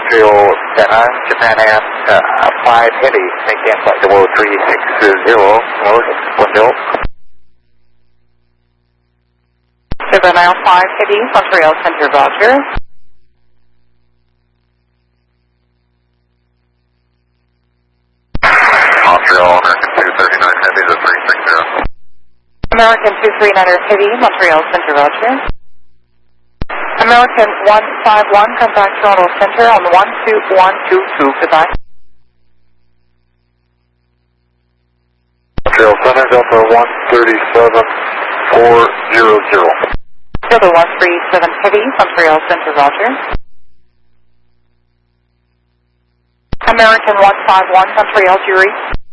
Montreal Center, Japan Air 5 Heavy, maintain flight level 360, window. Japan Air 5 Heavy, Montreal Center, Roger. Montreal American 239 Heavy to 360. American 239 Heavy, Montreal Center, Roger. American 151, contact Toronto Center on 12122, goodbye. Montreal Center, Delta 137400. Delta 137 Heavy, Montreal Center, Roger. American 151, Montreal, Jury.